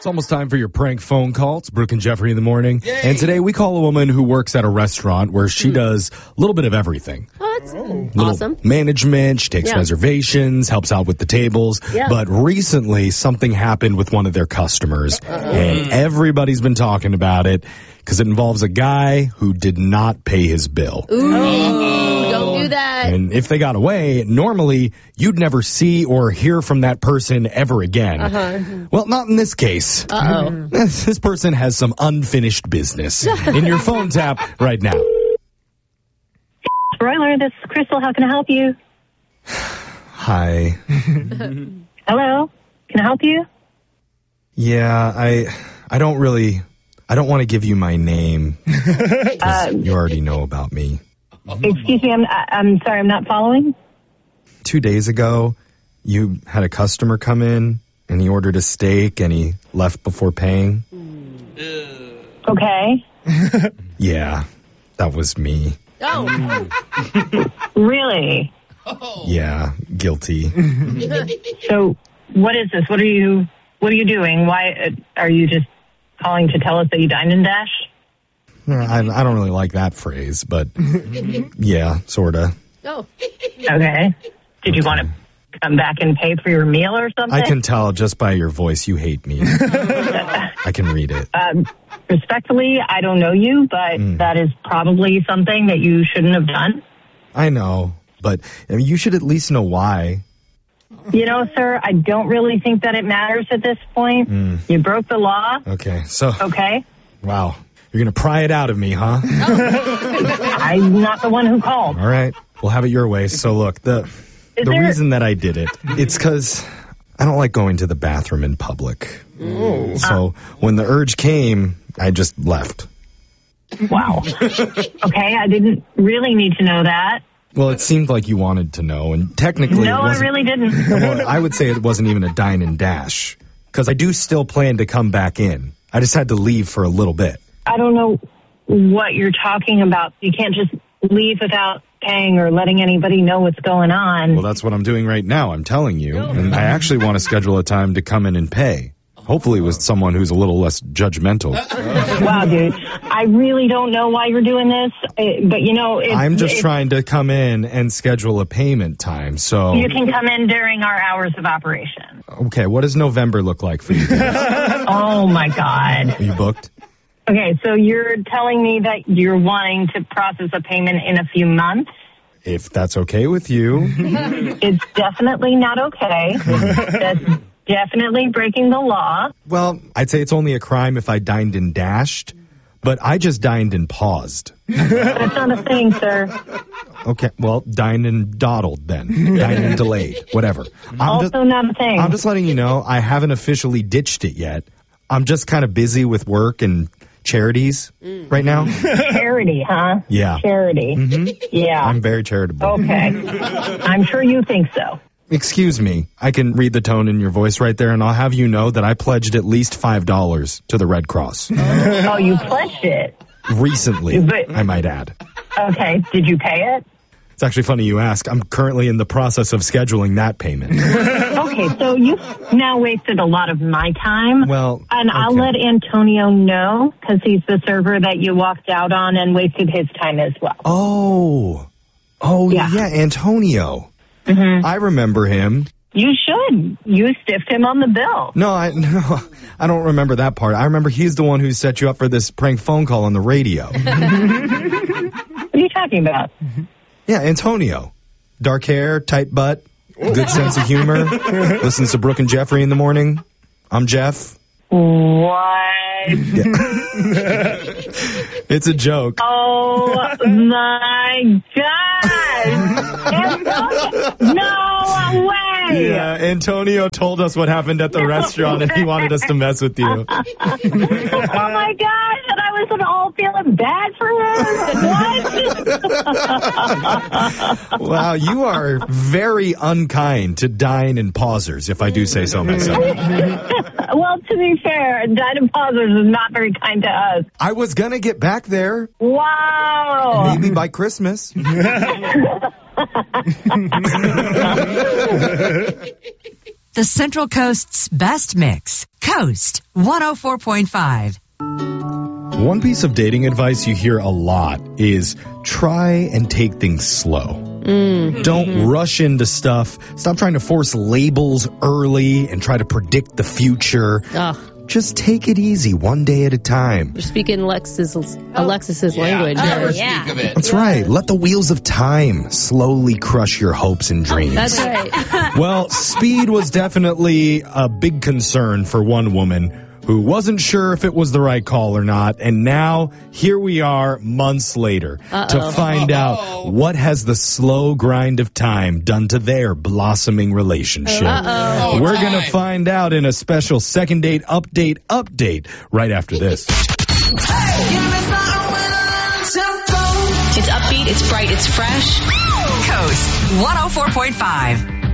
It's almost time for your prank phone call. It's Brooke and Jeffrey in the morning. Yay. And today we call a woman who works at a restaurant where she does a little bit of everything. Oh, that's awesome. Management, she takes reservations, helps out with the tables. Yeah. But recently something happened with one of their customers. And everybody's been talking about it because it involves a guy who did not pay his bill. Ooh, don't do that. And if they got away, normally you'd never see or hear from that person ever again. Well, not in this case. This person has some unfinished business in your phone tap right now. Broiler, this is Crystal. How can I help you? Hi. Hello? Can I help you? Yeah, I don't want to give you my name. You already know about me. Excuse me, I'm sorry, I'm not following. 2 days ago, you had a customer come in, and he ordered a steak, and he left before paying. Okay. Yeah, that was me. Oh. Really? Yeah, guilty. So, what is this? What are you doing? Why are you just calling to tell us that you dined and dashed? I don't really like that phrase, but yeah, sorta. Oh. Okay. Did you want to come back and pay for your meal or something? I can tell just by your voice you hate me. I can read it. Respectfully, I don't know you, but that is probably something that you shouldn't have done. I know, but you should at least know why. You know, sir, I don't really think that it matters at this point. You broke the law. Okay, so... Okay. Wow. You're going to pry it out of me, huh? I'm not the one who called. All right. We'll have it your way. So, look, the reason that I did it, it's because I don't like going to the bathroom in public. So, when the urge came, I just left. Wow. Okay, I didn't really need to know that. Well, it seemed like you wanted to know, and technically No, I really didn't. Well, I would say it wasn't even a dine and dash, because I do still plan to come back in. I just had to leave for a little bit. I don't know what you're talking about. You can't just leave without paying or letting anybody know what's going on. Well, that's what I'm doing right now, I'm telling you. And I actually want to schedule a time to come in and pay. Hopefully with someone who's a little less judgmental. Wow, dude. I really don't know why you're doing this, but you know... I'm just trying to come in and schedule a payment time, so... You can come in during our hours of operation. Okay, what does November look like for you guys? Oh, my God. Are you booked? Okay, so you're telling me that you're wanting to process a payment in a few months? If that's okay with you. It's definitely not okay. That's definitely breaking the law. Well, I'd say it's only a crime if I dined and dashed, but I just dined and paused. That's not a thing, sir. Okay, well, dined and dawdled then. Dined and delayed, whatever. Also not a thing. I'm just letting you know I haven't officially ditched it yet. I'm just kind of busy with work and charities right now. Charity, huh? Yeah. Charity. Yeah. I'm very charitable. Okay. I'm sure you think so. Excuse me. I can read the tone in your voice right there, and I'll have you know that I pledged at least $5 to the Red Cross. Oh, you pledged it? Recently, I might add. Okay. Did you pay it? It's actually funny you ask. I'm currently in the process of scheduling that payment. Okay, so you've now wasted a lot of my time. Well, and I'll let Antonio know, because he's the server that you walked out on and wasted his time as well. Oh, yeah, Antonio. I remember him. You should. You stiffed him on the bill. No, I don't remember that part. I remember he's the one who set you up for this prank phone call on the radio. What are you talking about? Yeah, Antonio. Dark hair, tight butt, good sense of humor. Listens to Brooke and Jeffrey in the morning. I'm Jeff. What? Yeah. It's a joke. Oh, my God. No way. Yeah, Antonio told us what happened at the restaurant, and he wanted us to mess with you. Oh, my gosh. And I was all feeling bad for him. What? Wow, you are very unkind to dine and pausers, if I do say so myself. Well, to be fair, dine and pausers is not very kind to us. I was going to get back there. Wow. Maybe by Christmas. The Central Coast's best mix. Coast 104.5. One piece of dating advice you hear a lot is try and take things slow. Don't rush into stuff. Stop trying to force labels early and try to predict the future. Just take it easy, one day at a time. You're speaking Alexis's language. That's right. Let the wheels of time slowly crush your hopes and dreams. That's right. Well, speed was definitely a big concern for one woman who wasn't sure if it was the right call or not. And now, here we are months later to find out what has the slow grind of time done to their blossoming relationship. We're going to find out in a special second date update right after this. It's upbeat, it's bright, it's fresh. Coast 104.5.